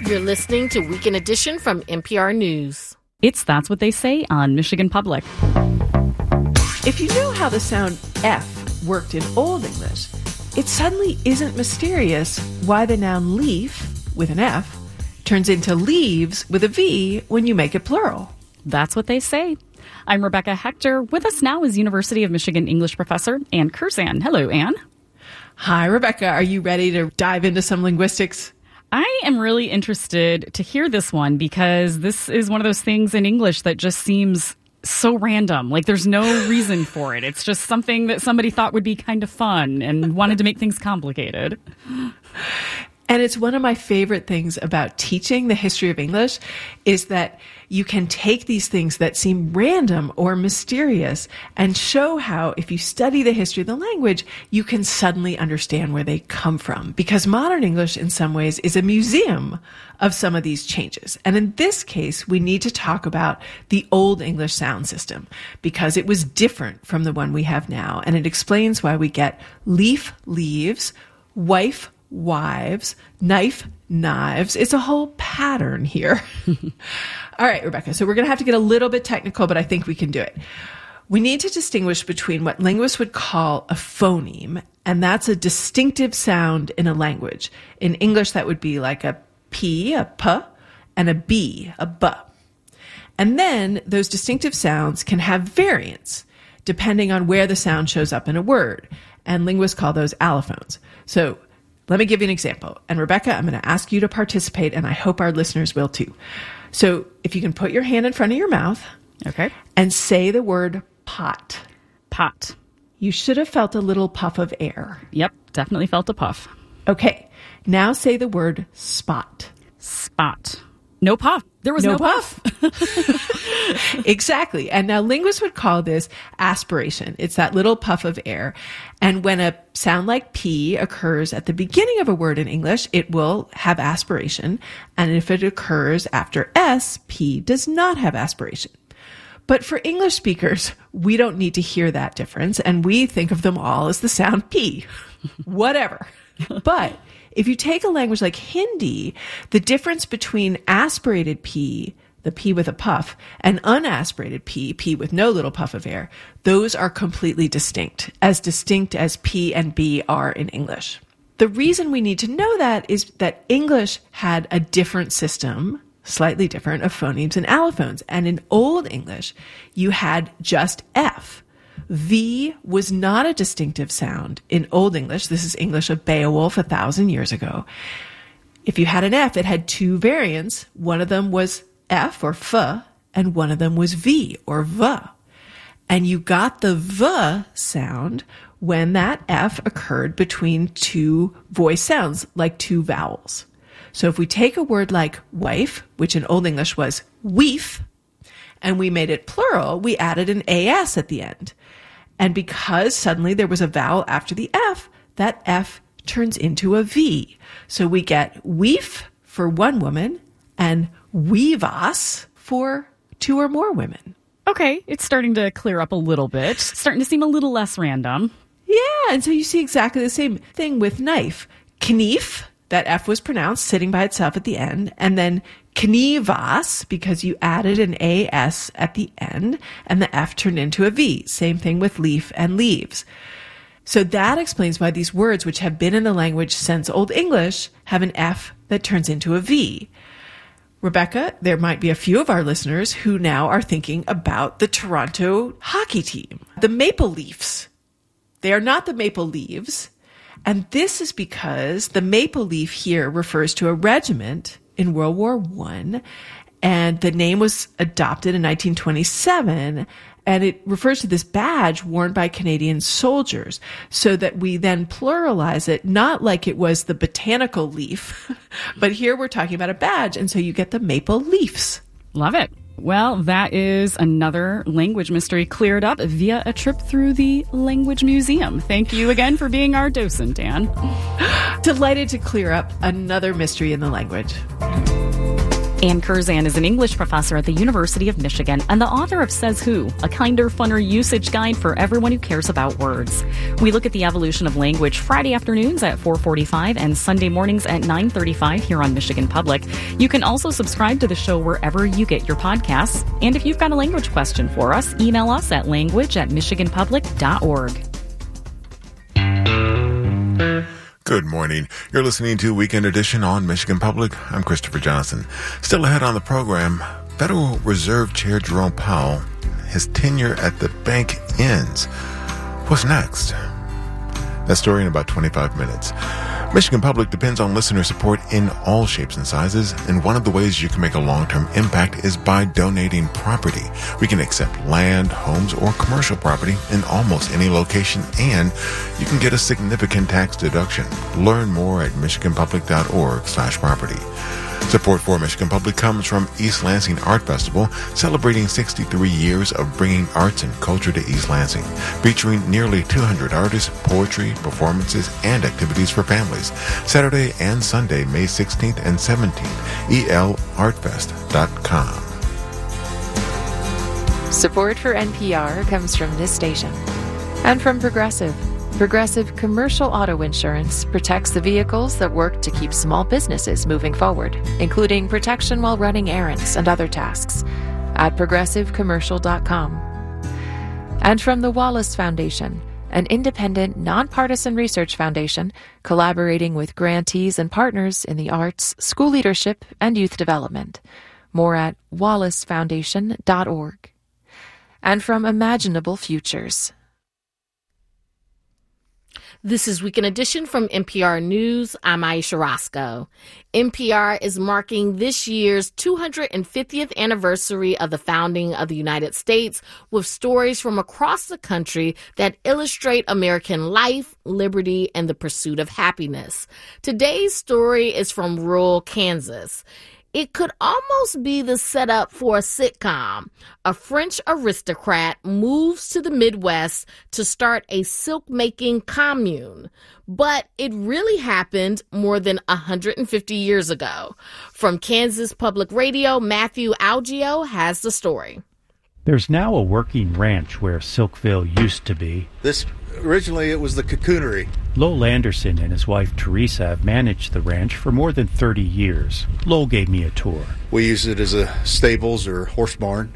You're listening to Weekend Edition from NPR News. It's That's What They Say on Michigan Public. If you know how the sound F worked in Old English, it suddenly isn't mysterious why the noun leaf, with an F, turns into leaves with a V when you make it plural. That's what they say. I'm Rebecca Hector. With us now is University of Michigan English professor Ann Curzan. Hello, Ann. Hi, Rebecca. Are you ready to dive into some linguistics? I am really interested to hear this one because this is one of those things in English that just seems so random. Like there's no reason for it. It's just something that somebody thought would be kind of fun and wanted to make things complicated. And it's one of my favorite things about teaching the history of English is that you can take these things that seem random or mysterious and show how, if you study the history of the language, you can suddenly understand where they come from. Because modern English, in some ways, is a museum of some of these changes. And in this case, we need to talk about the Old English sound system because it was different from the one we have now. And it explains why we get leaf, leaves, wife, wives, knife, knives. It's a whole pattern here. All right, Rebecca. So we're going to have to get a little bit technical, but I think we can do it. We need to distinguish between what linguists would call a phoneme, and that's a distinctive sound in a language. In English, that would be like a P, a P, and a B, a B. And then those distinctive sounds can have variants depending on where the sound shows up in a word. And linguists call those allophones. So let me give you an example. And Rebecca, I'm going to ask you to participate, and I hope our listeners will too. So if you can put your hand in front of your mouth. Okay. And say the word pot. Pot. You should have felt a little puff of air. Yep, definitely felt a puff. Okay. Now say the word spot. Spot. No puff. There was no puff. Exactly. And now linguists would call this aspiration. It's that little puff of air. And when a sound like P occurs at the beginning of a word in English, it will have aspiration. And if it occurs after S, P does not have aspiration. But for English speakers, we don't need to hear that difference. And we think of them all as the sound P. Whatever. But if you take a language like Hindi, the difference between aspirated P, the P with a puff, and unaspirated P, P with no little puff of air, those are completely distinct as P and B are in English. The reason we need to know that is that English had a different system, slightly different, of phonemes and allophones. And in Old English, you had just F. V was not a distinctive sound in Old English. This is English of Beowulf 1,000 years ago. If you had an F, it had two variants. One of them was F or F, and one of them was V or V. And you got the V sound when that F occurred between two voice sounds, like two vowels. So if we take a word like wife, which in Old English was weef, and we made it plural, we added an AS at the end. And because suddenly there was a vowel after the F, that F turns into a V. So we get weef for one woman and weavas for two or more women. Okay, it's starting to clear up a little bit. Starting to seem a little less random. Yeah, and so you see exactly the same thing with knife. Knief, that F was pronounced sitting by itself at the end, and then knivas, because you added an AS at the end, and the F turned into a V. Same thing with leaf and leaves. So that explains why these words, which have been in the language since Old English, have an F that turns into a V. Rebecca, there might be a few of our listeners who now are thinking about the Toronto hockey team, the Maple Leafs. They are not the Maple Leaves. And this is because the maple leaf here refers to a regiment in World War I, and the name was adopted in 1927, and it refers to this badge worn by Canadian soldiers, so that we then pluralize it, not like it was the botanical leaf, but here we're talking about a badge, and so you get the Maple Leafs. Love it. Well, that is another language mystery cleared up via a trip through the Language Museum. Thank you again for being our docent, Ann. Delighted to clear up another mystery in the language. Ann Curzan is an English professor at the University of Michigan and the author of Says Who, a kinder, funner usage guide for everyone who cares about words. We look at the evolution of language Friday afternoons at 4:45 and Sunday mornings at 9:35 here on Michigan Public. You can also subscribe to the show wherever you get your podcasts. And if you've got a language question for us, email us at language@michiganpublic.org. Good morning. You're listening to Weekend Edition on Michigan Public. I'm Christopher Johnson. Still ahead on the program, Federal Reserve Chair Jerome Powell, his tenure at the bank ends. What's next? That story in about 25 minutes. Michigan Public depends on listener support in all shapes and sizes, and one of the ways you can make a long-term impact is by donating property. We can accept land, homes, or commercial property in almost any location, and you can get a significant tax deduction. Learn more at michiganpublic.org/property. Support for Michigan Public comes from East Lansing Art Festival, celebrating 63 years of bringing arts and culture to East Lansing, featuring nearly 200 artists, poetry, performances, and activities for families. Saturday and Sunday, May 16th and 17th, elartfest.com. Support for NPR comes from this station and from Progressive. Progressive Commercial Auto Insurance protects the vehicles that work to keep small businesses moving forward, including protection while running errands and other tasks, at progressivecommercial.com. And from the Wallace Foundation, an independent, nonpartisan research foundation collaborating with grantees and partners in the arts, school leadership, and youth development. More at wallacefoundation.org. And from Imaginable Futures. This is Weekend Edition from NPR News. I'm Aisha Roscoe. NPR is marking this year's 250th anniversary of the founding of the United States with stories from across the country that illustrate American life, liberty, and the pursuit of happiness. Today's story is from rural Kansas. It could almost be the setup for a sitcom. A French aristocrat moves to the Midwest to start a silk-making commune. But it really happened more than 150 years ago. From Kansas Public Radio, Matthew Algeo has the story. There's now a working ranch where Silkville used to be. Originally, it was the cocoonery. Lowell Anderson and his wife Teresa have managed the ranch for more than 30 years. Lowell gave me a tour. We use it as a stables or horse barn.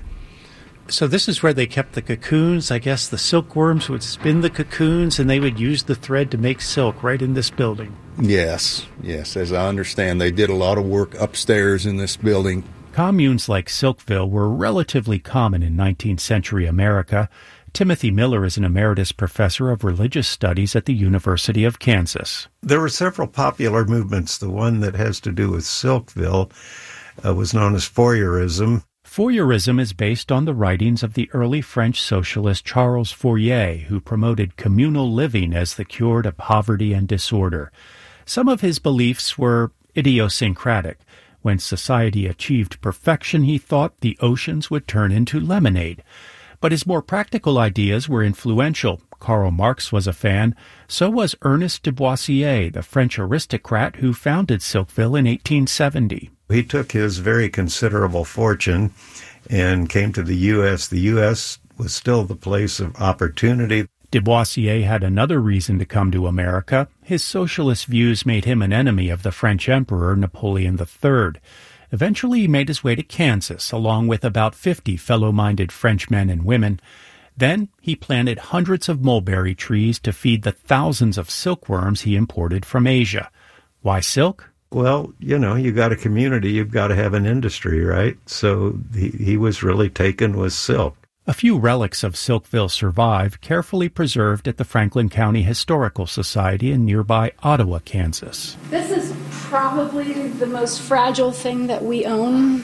So this is where they kept the cocoons. I guess the silkworms would spin the cocoons and they would use the thread to make silk right in this building. Yes. As I understand, they did a lot of work upstairs in this building. Communes like Silkville were relatively common in 19th century America. Timothy Miller is an emeritus professor of religious studies at the University of Kansas. There were several popular movements. The one that has to do with Silkville was known as Fourierism. Fourierism is based on the writings of the early French socialist Charles Fourier, who promoted communal living as the cure to poverty and disorder. Some of his beliefs were idiosyncratic. When society achieved perfection, he thought the oceans would turn into lemonade. But his more practical ideas were influential. Karl Marx was a fan. So was Ernest de Boissier, the French aristocrat who founded Silkville in 1870. He took his very considerable fortune and came to the U.S. The U.S. was still the place of opportunity. De Boissier had another reason to come to America. His socialist views made him an enemy of the French Emperor Napoleon III. Eventually, he made his way to Kansas, along with about 50 fellow-minded Frenchmen and women. Then, he planted hundreds of mulberry trees to feed the thousands of silkworms he imported from Asia. Why silk? Well, you got a community, you've got to have an industry, right? So he was really taken with silk. A few relics of Silkville survive, carefully preserved at the Franklin County Historical Society in nearby Ottawa, Kansas. This is probably the most fragile thing that we own.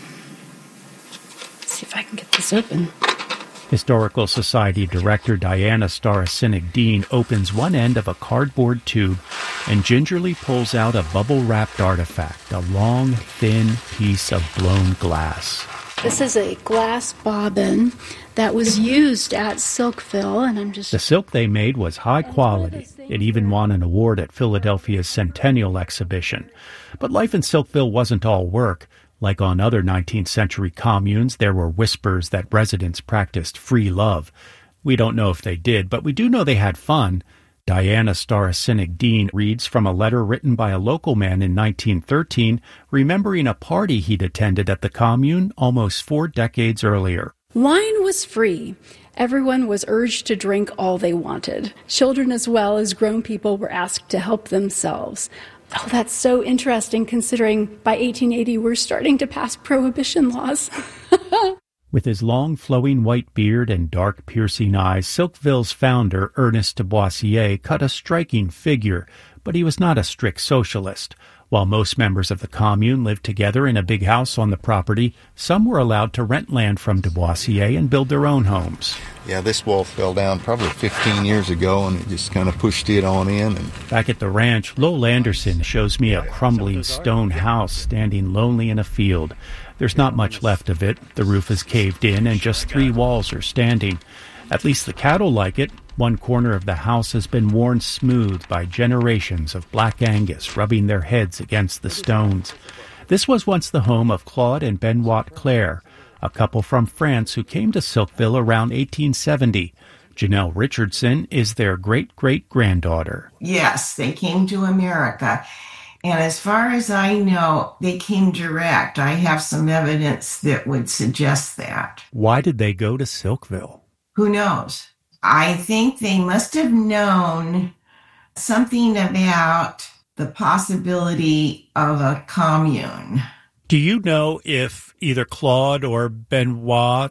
Let's see if I can get this open. Historical Society Director Diana Starosinik-Dean opens one end of a cardboard tube and gingerly pulls out a bubble-wrapped artifact, a long, thin piece of blown glass. This is a glass bobbin that was used at Silkville, and The silk they made was high quality. It even won an award at Philadelphia's Centennial Exhibition. But life in Silkville wasn't all work. Like on other 19th century communes, there were whispers that residents practiced free love. We don't know if they did, but we do know they had fun. Diana Starosinik Dean reads from a letter written by a local man in 1913, remembering a party he'd attended at the commune almost 4 decades earlier. Wine was free. Everyone was urged to drink all they wanted. Children as well as grown people were asked to help themselves. Oh, that's so interesting considering by 1880 we're starting to pass prohibition laws. With his long, flowing white beard and dark, piercing eyes, Silkville's founder, Ernest de Boissier, cut a striking figure, but he was not a strict socialist. While most members of the commune lived together in a big house on the property, some were allowed to rent land from de Boissier and build their own homes. Yeah, this wall fell down probably 15 years ago, and it just kind of pushed it on in. Back at the ranch, Lowell Anderson shows me a crumbling stone house standing lonely in a field. There's not much left of it. The roof is caved in, and just 3 walls are standing. At least the cattle like it. One corner of the house has been worn smooth by generations of Black Angus rubbing their heads against the stones. This was once the home of Claude and Benoit Claire, a couple from France who came to Silkville around 1870. Janelle Richardson is their great-great-granddaughter. Yes, they came to America. And as far as I know, they came direct. I have some evidence that would suggest that. Why did they go to Silkville? Who knows? I think they must have known something about the possibility of a commune. Do you know if either Claude or Benoit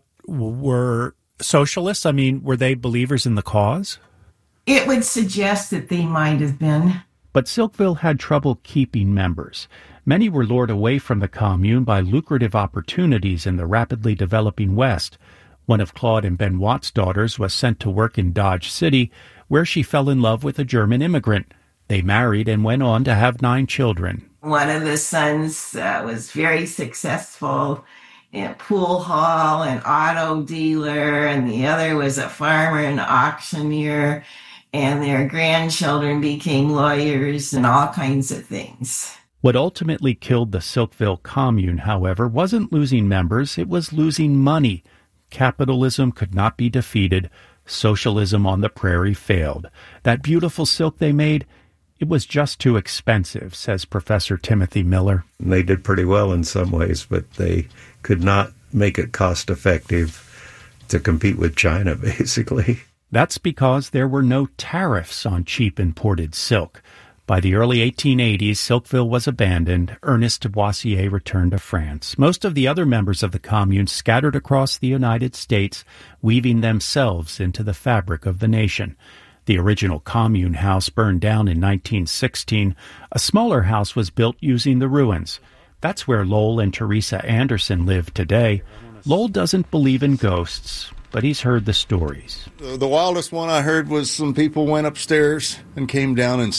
were socialists? I mean, were they believers in the cause? It would suggest that they might have been. But Silkville had trouble keeping members. Many were lured away from the commune by lucrative opportunities in the rapidly developing West. One of Claude and Benoit's daughters was sent to work in Dodge City, where she fell in love with a German immigrant. They married and went on to have 9 children. One of the sons was very successful in pool hall and auto dealer, and the other was a farmer and auctioneer, and their grandchildren became lawyers and all kinds of things. What ultimately killed the Silkville commune, however, wasn't losing members, it was losing money. Capitalism could not be defeated. Socialism on the prairie failed. That beautiful silk they made, it was just too expensive, says Professor Timothy Miller. They did pretty well in some ways, but they could not make it cost-effective to compete with China, basically. That's because there were no tariffs on cheap imported silk. By the early 1880s, Silkville was abandoned. Ernest de Boissier returned to France. Most of the other members of the commune scattered across the United States, weaving themselves into the fabric of the nation. The original commune house burned down in 1916. A smaller house was built using the ruins. That's where Lowell and Teresa Anderson live today. Lowell doesn't believe in ghosts, but he's heard the stories. The wildest one I heard was some people went upstairs and came down, and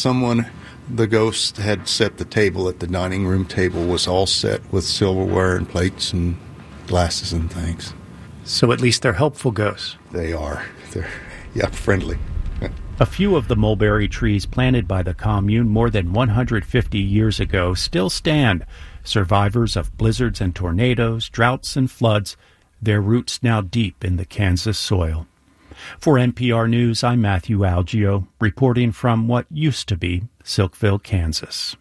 the ghost had set the table at the dining room table, was all set with silverware and plates and glasses and things. So at least they're helpful ghosts. They are. They're, friendly. A few of the mulberry trees planted by the commune more than 150 years ago still stand, survivors of blizzards and tornadoes, droughts and floods, their roots now deep in the Kansas soil. For NPR News, I'm Matthew Algio, reporting from what used to be Silkville, Kansas.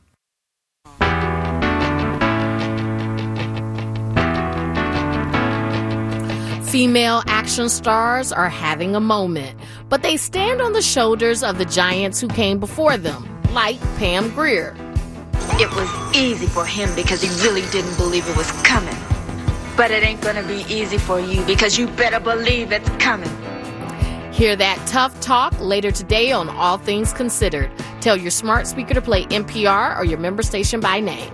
Female action stars are having a moment, but they stand on the shoulders of the giants who came before them, like Pam Grier. It was easy for him because he really didn't believe it was coming. But it ain't gonna be easy for you because you better believe it's coming. Hear that tough talk later today on All Things Considered. Tell your smart speaker to play NPR or your member station by name.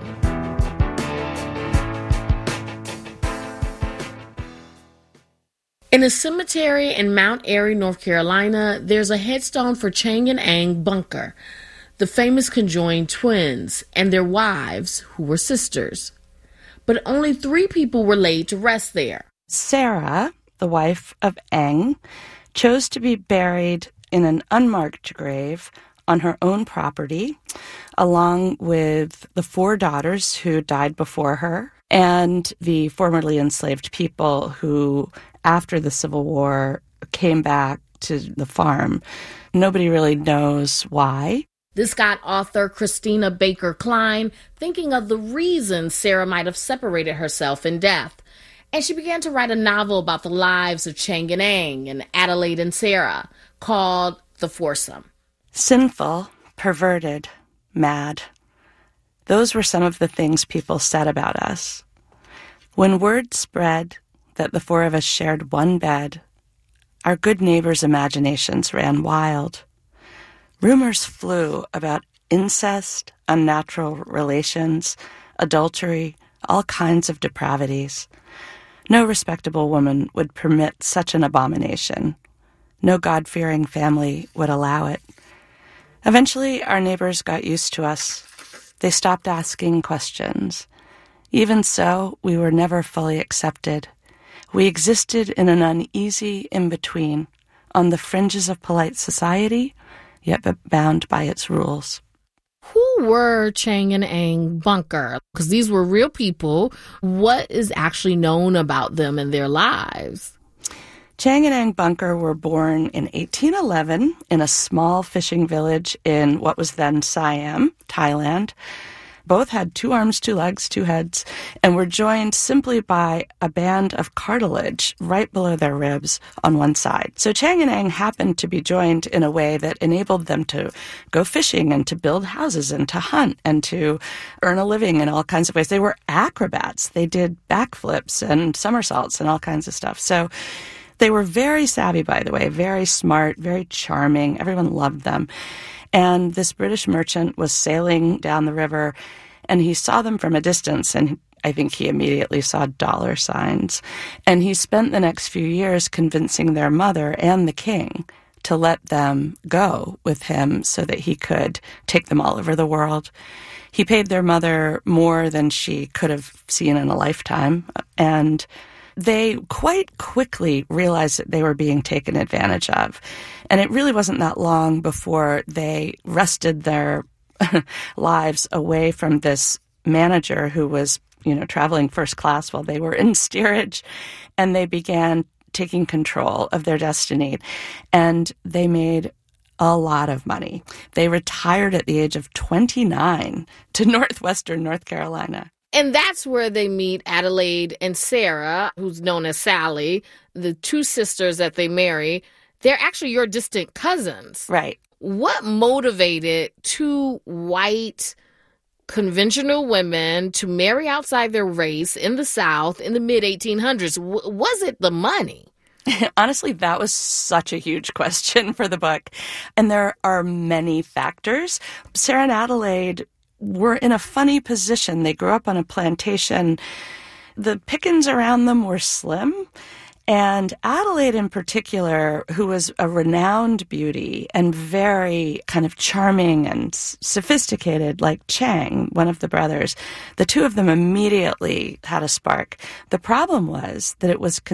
In a cemetery in Mount Airy, North Carolina, there's a headstone for Chang and Ang Bunker, the famous conjoined twins, and their wives, who were sisters. But only 3 people were laid to rest there. Sarah, the wife of Ang, chose to be buried in an unmarked grave on her own property, along with the 4 daughters who died before her, and the formerly enslaved people who, after the Civil War, came back to the farm. Nobody really knows why. This got author Christina Baker Klein thinking of the reasons Sarah might have separated herself in death. And she began to write a novel about the lives of Chang and Eng and Adelaide and Sarah called The Foursome. Sinful, perverted, mad. Those were some of the things people said about us. When word spread that the four of us shared one bed, our good neighbors' imaginations ran wild. Rumors flew about incest, unnatural relations, adultery, all kinds of depravities. No respectable woman would permit such an abomination. No God-fearing family would allow it. Eventually, our neighbors got used to us. They stopped asking questions. Even so, we were never fully accepted. We existed in an uneasy in-between, on the fringes of polite society, yet bound by its rules. Who were Chang and Eng Bunker? Because these were real people. What is actually known about them and their lives? Chang and Eng Bunker were born in 1811 in a small fishing village in what was then Siam, Thailand. Both had 2 arms, 2 legs, 2 heads, and were joined simply by a band of cartilage right below their ribs on one side. So Chang and Eng happened to be joined in a way that enabled them to go fishing and to build houses and to hunt and to earn a living in all kinds of ways. They were acrobats. They did backflips and somersaults and all kinds of stuff. So they were very savvy, by the way, very smart, very charming. Everyone loved them. And this British merchant was sailing down the river, and he saw them from a distance, and I think he immediately saw dollar signs. And he spent the next few years convincing their mother and the king to let them go with him so that he could take them all over the world. He paid their mother more than she could have seen in a lifetime, and they quite quickly realized that they were being taken advantage of. And it really wasn't that long before they wrested their lives away from this manager who was, traveling first class while they were in steerage. And they began taking control of their destiny. And they made a lot of money. They retired at the age of 29 to northwestern North Carolina. And that's where they meet Adelaide and Sarah, who's known as Sally, the 2 sisters that they marry. They're actually your distant cousins. Right. What motivated 2 white, conventional women to marry outside their race in the South in the mid-1800s? Was it the money? Honestly, that was such a huge question for the book. And there are many factors. Sarah and Adelaide were in a funny position. They grew up on a plantation. The pickings around them were slim. And Adelaide in particular, who was a renowned beauty and very kind of charming and sophisticated, like Chang, one of the brothers, the 2 of them immediately had a spark. The problem was that it was